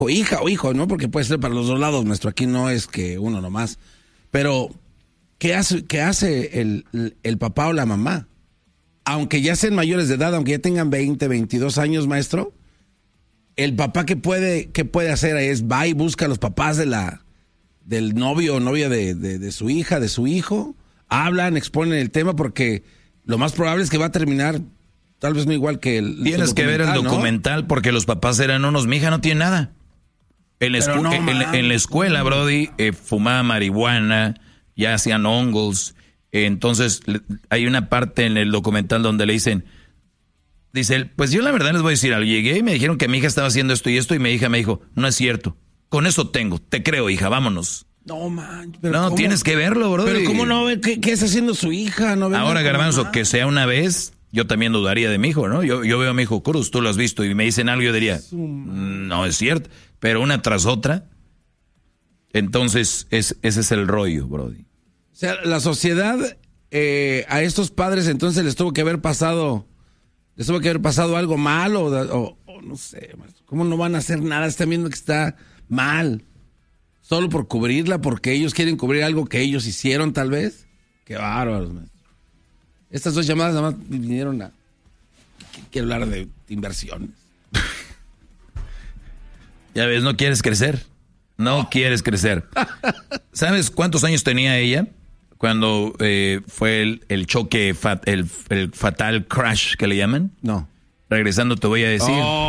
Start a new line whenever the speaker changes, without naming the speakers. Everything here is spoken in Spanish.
o hija o hijo, ¿no? Porque puede ser para los dos lados, maestro. Aquí no es que uno nomás. Pero, ¿qué hace el papá o la mamá? Aunque ya sean mayores de edad, aunque ya tengan 20, 22 años, maestro, el papá ¿qué puede hacer? Va y busca a los papás del novio o novia de su hija, de su hijo, hablan, exponen el tema, porque lo más probable es que va a terminar tal vez no igual que el
Tienes que ver el documental, ¿no? Porque los papás eran unos, mi hija no tiene nada. En la escuela, Brody, fumaba marihuana, ya hacían hongos. Entonces, hay una parte en el documental donde le dice él, pues yo la verdad les voy a decir algo. Llegué y me dijeron que mi hija estaba haciendo esto y esto, y mi hija me dijo, no es cierto. Con eso te creo, hija, vámonos.
No, man.
Pero no, ¿cómo? Tienes que verlo, Brody.
Pero ¿cómo no ve qué está haciendo su hija? No
ahora, Garbanzo, que sea una vez, yo también dudaría de mi hijo, ¿no? Yo veo a mi hijo, Cruz, tú lo has visto, y me dicen algo, yo diría, no es cierto. Pero una tras otra, entonces ese es el rollo, Brody.
O sea, la sociedad a estos padres entonces les tuvo que haber pasado algo mal o no sé, ¿cómo no van a hacer nada? Están viendo que está mal. Solo por cubrirla, porque ellos quieren cubrir algo que ellos hicieron tal vez. Qué bárbaros, maestro. Estas dos llamadas nada más vinieron a... Quiero hablar de inversiones.
Ya ves, no quieres crecer. No quieres crecer. ¿Sabes cuántos años tenía ella cuando fue el choque, el fatal crash que le llaman?
No.
Regresando te voy a decir.